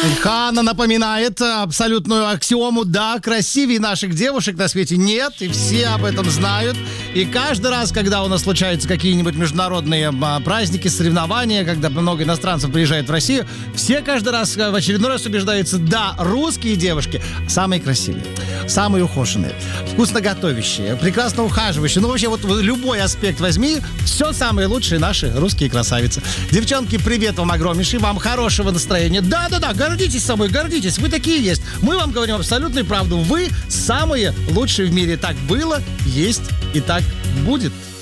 Ханна напоминает абсолютную аксиому. Да, красивее наших девушек на свете нет, и все об этом знают. И каждый раз, когда у нас случаются какие-нибудь международные праздники, соревнования, когда много иностранцев приезжает в Россию, все каждый раз в очередной раз убеждаются: да, русские девушки самые красивые, самые ухоженные, вкусно готовящие, прекрасно ухаживающие. Ну, вообще, вот любой аспект возьми, все самые лучшие наши русские красавицы. Девчонки, привет вам огромнейший, вам хорошего настроения. Да-да-да, гордитесь собой, гордитесь, вы такие есть. Мы вам говорим абсолютную правду. Вы самые лучшие в мире. Так было, есть и так будет.